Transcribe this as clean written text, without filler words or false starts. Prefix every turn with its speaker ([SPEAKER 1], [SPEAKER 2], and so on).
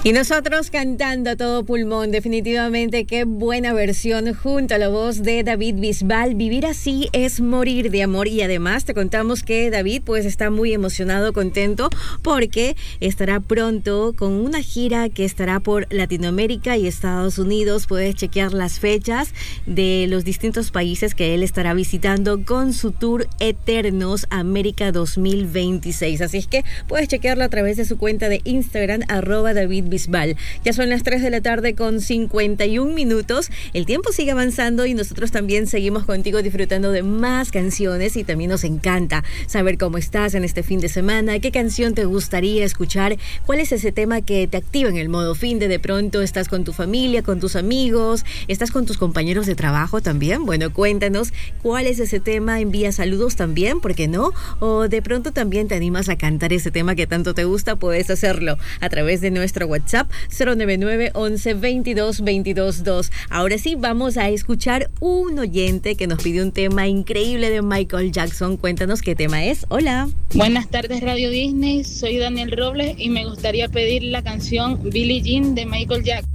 [SPEAKER 1] Y nosotros cantando a todo pulmón, definitivamente qué buena versión junto a la voz de David Bisbal. Vivir así es morir de amor, y además te contamos que David pues está muy emocionado, contento, porque estará pronto con una gira que estará por Latinoamérica y Estados Unidos. Puedes chequear las fechas de los distintos países que él estará visitando con su tour Eternos América 2026. Así es que puedes chequearlo a través de su cuenta de Instagram, @David Bisbal. Ya son las 3 de la tarde con 51 minutos. El tiempo sigue avanzando y nosotros también seguimos contigo disfrutando de más canciones, y también nos encanta saber cómo estás en este fin de semana, qué canción te gustaría escuchar, cuál es ese tema que te activa en el modo fin de pronto estás con tu familia, con tus amigos, estás con tus compañeros de trabajo también. Bueno, cuéntanos cuál es ese tema, envía saludos también, ¿por qué no? O de pronto también te animas a cantar ese tema que tanto te gusta, puedes hacerlo a través de nuestro WhatsApp 099 11 22 22 2. Ahora sí, vamos a escuchar un oyente que nos pidió un tema increíble de Michael Jackson. Cuéntanos qué tema es. Hola.
[SPEAKER 2] Buenas tardes, Radio Disney. Soy Daniel Robles y me gustaría pedir la canción Billie Jean de Michael Jackson.